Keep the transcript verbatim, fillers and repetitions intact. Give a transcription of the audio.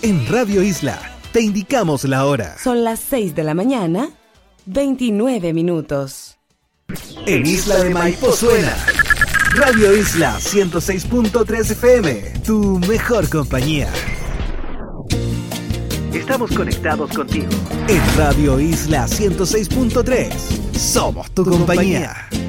En Radio Isla te indicamos la hora. Son las seis de la mañana, veintinueve minutos. En Isla de Maipo suena Radio Isla ciento seis punto tres F M, tu mejor compañía. Estamos conectados contigo. En Radio Isla ciento seis punto tres, somos tu compañía.